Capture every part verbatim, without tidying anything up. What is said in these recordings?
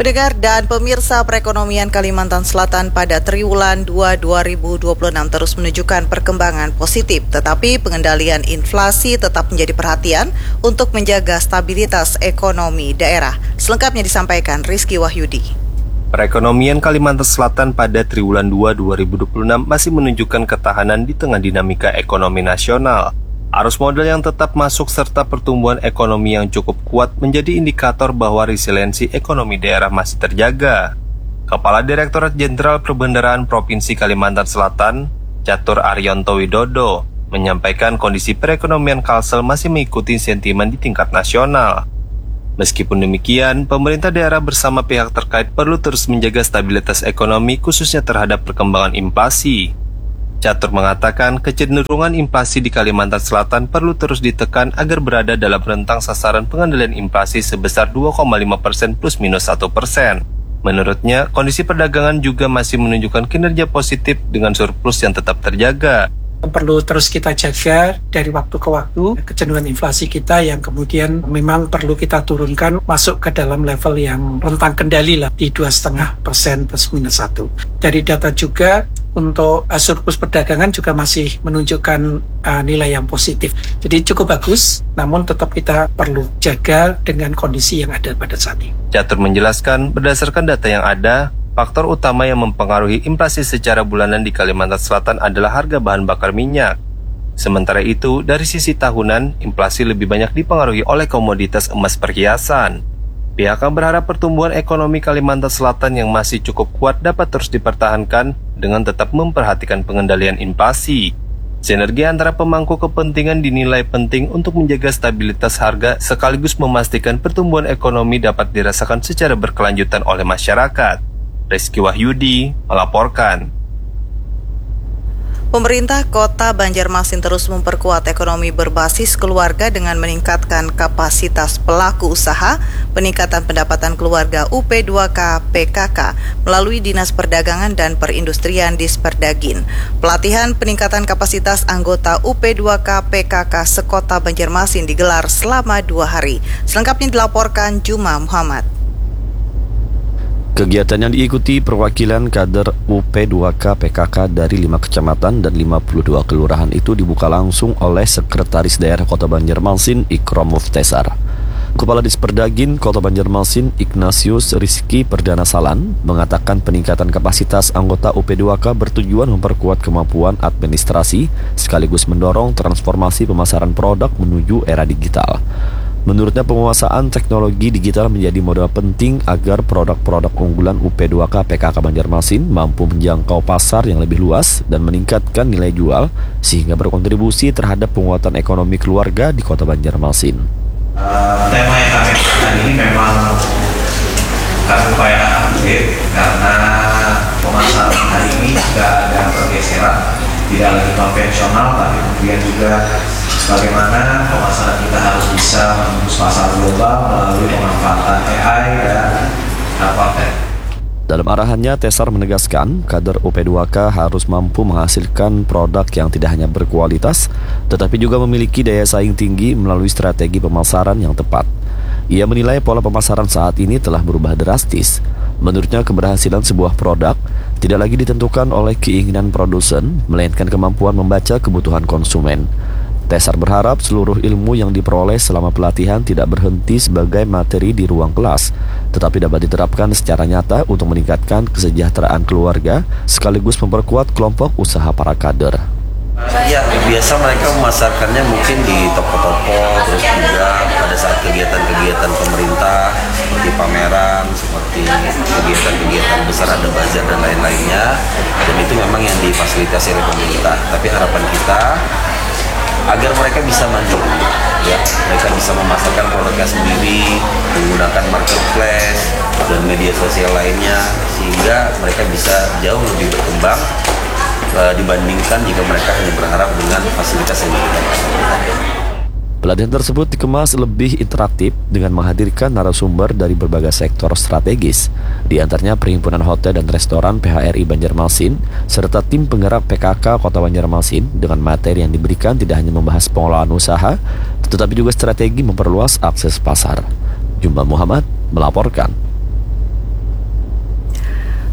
Pendengar dan pemirsa, perekonomian Kalimantan Selatan pada triwulan dua dua ribu dua puluh enam terus menunjukkan perkembangan positif, tetapi pengendalian inflasi tetap menjadi perhatian untuk menjaga stabilitas ekonomi daerah. Selengkapnya disampaikan Rizky Wahyudi. Perekonomian Kalimantan Selatan pada triwulan dua dua ribu dua puluh enam masih menunjukkan ketahanan di tengah dinamika ekonomi nasional. Arus modal yang tetap masuk serta pertumbuhan ekonomi yang cukup kuat menjadi indikator bahwa resiliensi ekonomi daerah masih terjaga. Kepala Direktorat Jenderal Perbendaharaan Provinsi Kalimantan Selatan, Catur Arianto Widodo, menyampaikan kondisi perekonomian Kalsel masih mengikuti sentimen di tingkat nasional. Meskipun demikian, pemerintah daerah bersama pihak terkait perlu terus menjaga stabilitas ekonomi khususnya terhadap perkembangan inflasi. Catur mengatakan kecenderungan inflasi di Kalimantan Selatan perlu terus ditekan agar berada dalam rentang sasaran pengendalian inflasi sebesar dua koma lima persen plus minus satu persen. Menurutnya, kondisi perdagangan juga masih menunjukkan kinerja positif dengan surplus yang tetap terjaga. Perlu terus kita jaga dari waktu ke waktu kecenderungan inflasi kita yang kemudian memang perlu kita turunkan masuk ke dalam level yang rentang kendali lah di dua koma lima persen plus minus satu. Dari data juga untuk uh, surplus perdagangan juga masih menunjukkan uh, nilai yang positif. Jadi cukup bagus, namun tetap kita perlu jaga dengan kondisi yang ada pada saat ini. Catur menjelaskan berdasarkan data yang ada, faktor utama yang mempengaruhi inflasi secara bulanan di Kalimantan Selatan adalah harga bahan bakar minyak. Sementara itu, dari sisi tahunan, inflasi lebih banyak dipengaruhi oleh komoditas emas perhiasan. Pihaknya berharap pertumbuhan ekonomi Kalimantan Selatan yang masih cukup kuat dapat terus dipertahankan dengan tetap memperhatikan pengendalian inflasi. Sinergi antara pemangku kepentingan dinilai penting untuk menjaga stabilitas harga sekaligus memastikan pertumbuhan ekonomi dapat dirasakan secara berkelanjutan oleh masyarakat. Rizky Wahyudi melaporkan. Pemerintah Kota Banjarmasin terus memperkuat ekonomi berbasis keluarga dengan meningkatkan kapasitas pelaku usaha, peningkatan pendapatan keluarga U P dua K P K K melalui Dinas Perdagangan dan Perindustrian Disperdagin. Pelatihan peningkatan kapasitas anggota U P dua K P K K sekota Banjarmasin digelar selama dua hari. Selengkapnya dilaporkan Juma Muhammad. Kegiatan yang diikuti perwakilan kader U P dua K P K K dari lima kecamatan dan lima puluh dua kelurahan itu dibuka langsung oleh Sekretaris Daerah Kota Banjarmasin Ikram Muftesar. Kepala Disperdagin Kota Banjarmasin Ignatius Rizky Perdana Salan mengatakan peningkatan kapasitas anggota U P dua K bertujuan memperkuat kemampuan administrasi sekaligus mendorong transformasi pemasaran produk menuju era digital. Menurutnya penguasaan teknologi digital menjadi modal penting agar produk-produk unggulan U P dua K P K K Banjarmasin mampu menjangkau pasar yang lebih luas dan meningkatkan nilai jual sehingga berkontribusi terhadap penguatan ekonomi keluarga di Kota Banjarmasin. Uh, tema yang kami lakukan ini memang kami upayakan update karena pemasaran hari ini juga ada pergeseran, tidak lagi konvensional tapi kemudian juga bagaimana pemasaran kita harus bisa menembus pasar global melalui pemanfaatan A I dan konten. Dalam arahannya, Tesar menegaskan kader U P dua K harus mampu menghasilkan produk yang tidak hanya berkualitas, tetapi juga memiliki daya saing tinggi melalui strategi pemasaran yang tepat. Ia menilai pola pemasaran saat ini telah berubah drastis. Menurutnya, keberhasilan sebuah produk tidak lagi ditentukan oleh keinginan produsen, melainkan kemampuan membaca kebutuhan konsumen. Tesar berharap seluruh ilmu yang diperoleh selama pelatihan tidak berhenti sebagai materi di ruang kelas, tetapi dapat diterapkan secara nyata untuk meningkatkan kesejahteraan keluarga sekaligus memperkuat kelompok usaha para kader. Ya, biasa mereka memasarkannya mungkin di toko-toko, terus juga pada saat kegiatan-kegiatan pemerintah seperti pameran, seperti kegiatan-kegiatan besar ada bazar dan lain-lainnya, dan itu memang yang difasilitasi oleh pemerintah. Tapi harapan kita agar mereka bisa mandiri, ya, mereka bisa memasarkan produknya sendiri, menggunakan marketplace dan media sosial lainnya, sehingga mereka bisa jauh lebih berkembang uh, dibandingkan jika mereka hanya berharap dengan fasilitas yang diberikan. Pelatihan tersebut dikemas lebih interaktif dengan menghadirkan narasumber dari berbagai sektor strategis, di antaranya Perhimpunan Hotel dan Restoran P H R I Banjarmasin, serta tim penggerak P K K Kota Banjarmasin dengan materi yang diberikan tidak hanya membahas pengelolaan usaha, tetapi juga strategi memperluas akses pasar. Jumba Muhammad melaporkan.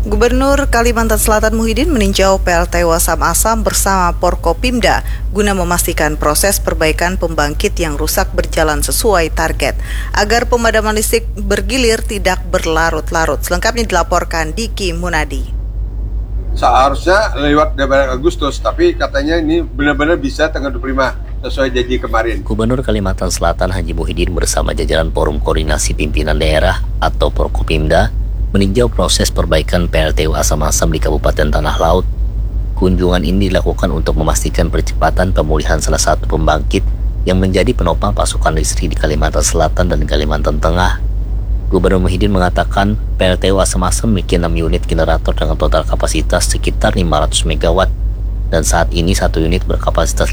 Gubernur Kalimantan Selatan Muhyiddin meninjau P L T U Asam-Asam bersama Porkopimda guna memastikan proses perbaikan pembangkit yang rusak berjalan sesuai target agar pemadaman listrik bergilir tidak berlarut-larut. Selengkapnya dilaporkan Diki Munadi. Seharusnya lewat bulan Agustus, tapi katanya ini benar-benar bisa tanggal dua puluh lima sesuai janji kemarin. Gubernur Kalimantan Selatan Haji Muhyiddin bersama jajaran Forum Koordinasi Pimpinan Daerah atau Porkopimda meninjau proses perbaikan P L T U Asam-Asam di Kabupaten Tanah Laut. Kunjungan ini dilakukan untuk memastikan percepatan pemulihan salah satu pembangkit yang menjadi penopang pasokan listrik di Kalimantan Selatan dan Kalimantan Tengah. Gubernur Muhyiddin mengatakan P L T U Asam-Asam memiliki enam unit generator dengan total kapasitas sekitar lima ratus megawatt dan saat ini satu unit berkapasitas